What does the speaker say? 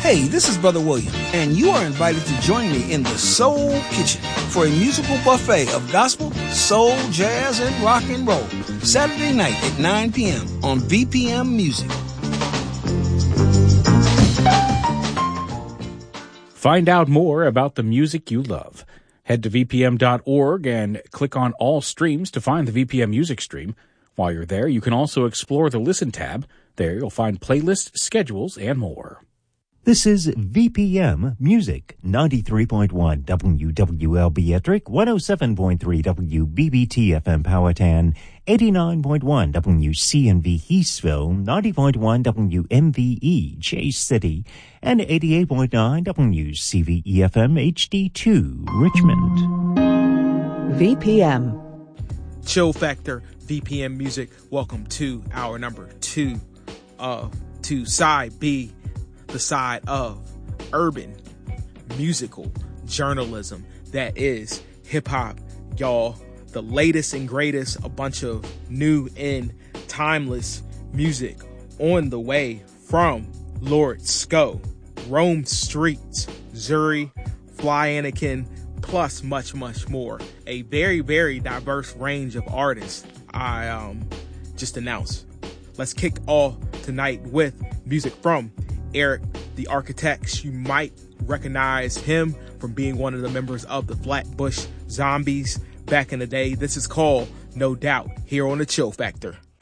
Hey, this is Brother William, and you are invited to join me in the Soul Kitchen for a musical buffet of gospel, soul, jazz, and rock and roll. Saturday night at 9 p.m. on VPM Music. Find out more about the music you love. Head to vpm.org and click on All Streams to find the VPM Music stream. While you're there, you can also explore the Listen tab. There you'll find playlists, schedules, and more. This is VPM Music, 93.1 WWLB Ettrick, 107.3 WBBT FM Powhatan, 89.1 WCNV Heathsville, 90.1 WMVE Chase City, and 88.9 WCVE FM HD2 Richmond. VPM. Chill Factor, VPM Music. Welcome to hour number 2 to Side B, the side of urban musical journalism that is hip-hop, y'all. The latest and greatest, a bunch of new and timeless music on the way from Lord Sko, Rome Streets, Zuri, Fly Anakin, plus much, much more. A very, very diverse range of artists I just announced. Let's kick off tonight with music from Eric the Architects. You might recognize him from being one of the members of the Flatbush Zombies back in the day. This is called No Doubt here on the Chill Factor.